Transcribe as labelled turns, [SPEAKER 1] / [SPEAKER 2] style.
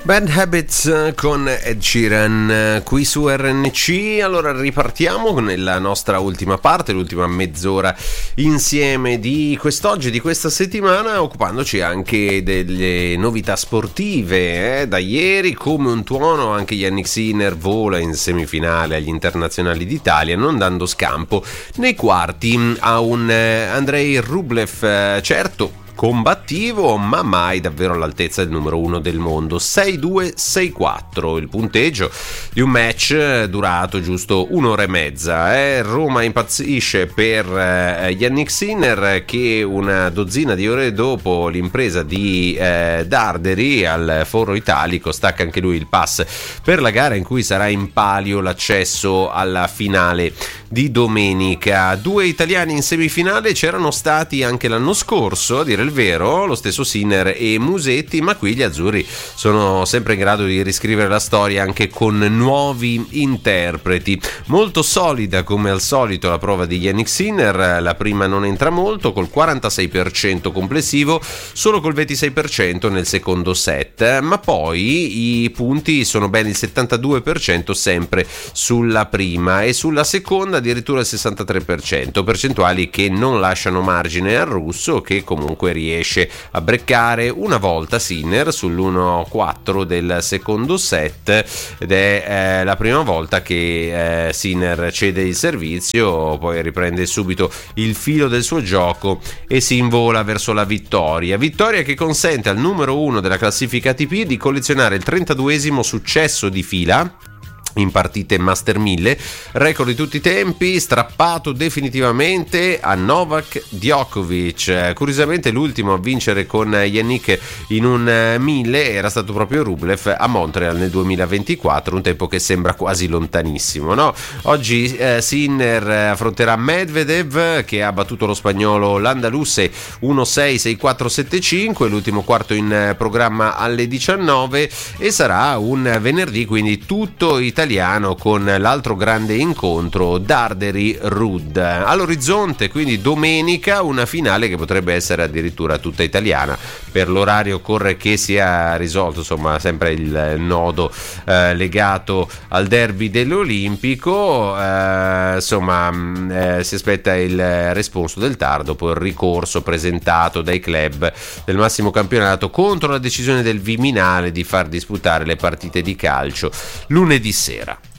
[SPEAKER 1] Bad Habits con Ed Sheeran qui su RNC. Allora ripartiamo nella nostra ultima parte, l'ultima mezz'ora insieme di quest'oggi, di questa settimana, occupandoci anche delle novità sportive. Da ieri, come un tuono, anche Jannik Sinner vola in semifinale agli internazionali d'Italia, non dando scampo nei quarti a un Andrei Rublev, certo combattivo, ma mai davvero all'altezza del numero uno del mondo. 6-2, 6-4 il punteggio di un match durato giusto un'ora e mezza. Roma impazzisce per Jannik Sinner, che una dozzina di ore dopo l'impresa di Darderi al Foro Italico stacca anche lui il pass per la gara in cui sarà in palio l'accesso alla finale di domenica. Due italiani in semifinale c'erano stati anche l'anno scorso, a dire il vero, lo stesso Sinner e Musetti, ma qui gli azzurri sono sempre in grado di riscrivere la storia anche con nuovi interpreti. Molto solida come al solito la prova di Jannik Sinner, la prima non entra molto col 46% complessivo, solo col 26% nel secondo set, ma poi i punti sono ben il 72% sempre sulla prima e sulla seconda addirittura il 63%, percentuali che non lasciano margine al russo, che comunque riesce a breccare una volta Sinner sull'1-4 del secondo set, ed è la prima volta che Sinner cede il servizio, poi riprende subito il filo del suo gioco e si invola verso la vittoria che consente al numero uno della classifica ATP di collezionare il 32esimo successo di fila in partite Master 1000, record di tutti i tempi, strappato definitivamente a Novak Djokovic. Curiosamente l'ultimo a vincere con Jannik in un 1000 era stato proprio Rublev a Montreal nel 2024, un tempo che sembra quasi lontanissimo, no? Oggi Sinner affronterà Medvedev, che ha battuto lo spagnolo Landaluce 1-6, 6-4, 7-5, l'ultimo quarto in programma alle 19, e sarà un venerdì quindi tutto italiano con l'altro grande incontro Darderi-Ruud all'orizzonte. Quindi domenica una finale che potrebbe essere addirittura tutta italiana. Per l'orario occorre che sia risolto, insomma, sempre il nodo legato al derby dell'Olimpico. Si aspetta il responso del TAR dopo il ricorso presentato dai club del massimo campionato contro la decisione del Viminale di far disputare le partite di calcio lunedì sera.